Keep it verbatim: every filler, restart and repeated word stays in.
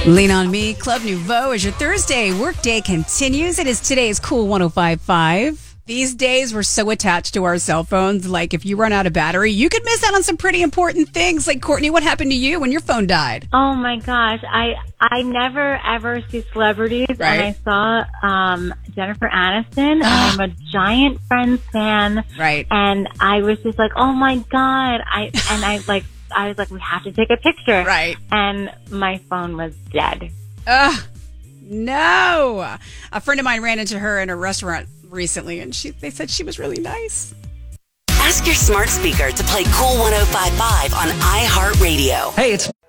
Lean on Me, Club Nouveau, as your Thursday workday continues. It is today's Cool one oh five point five. These days, we're so attached to our cell phones. Like, if you run out of battery, you could miss out on some pretty important things. Like, Courtney, what happened to you when your phone died? Oh, my gosh. I I never, ever see celebrities. Right. And I saw um, Jennifer Aniston, and I'm a giant Friends fan. Right. And I was just like, oh, my God. I And I, like, I was like, we have to take a picture. Right. And my phone was dead. Ugh. No. A friend of mine ran into her in a restaurant recently, and she they said she was really nice. Ask your smart speaker to play Cool one oh five point five on iHeartRadio. Hey, it's